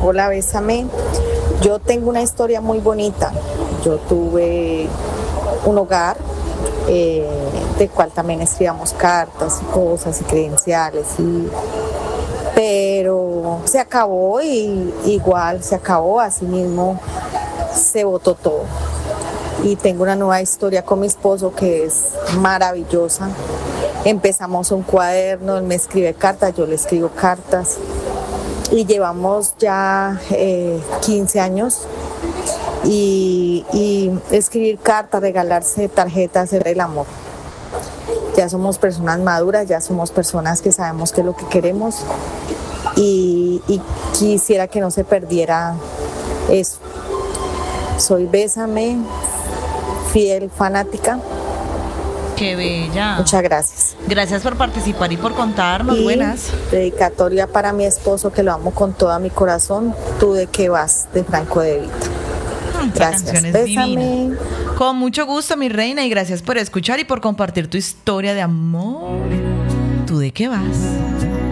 Hola, bésame. Yo tengo una historia muy bonita. Yo tuve un hogar del cual también escribíamos cartas y cosas y credenciales, pero se acabó y igual se acabó, así mismo se botó todo. Y tengo una nueva historia con mi esposo que es maravillosa. Empezamos un cuaderno, él me escribe cartas, yo le escribo cartas y llevamos ya 15 años y escribir cartas, regalarse tarjetas, era el amor. Ya somos personas maduras, ya somos personas que sabemos qué es lo que queremos y quisiera que no se perdiera eso. Soy Bésame, fiel fanática. ¡Qué bella! Muchas gracias. Gracias por participar y por contarnos. Y buenas. dedicatoria para mi esposo, que lo amo con todo mi corazón. ¿Tú de qué vas? De Franco De Vita. Gracias. Canción es Bésame. divina. Con mucho gusto, mi reina, y gracias por escuchar y por compartir tu historia de amor. ¿Tú de qué vas?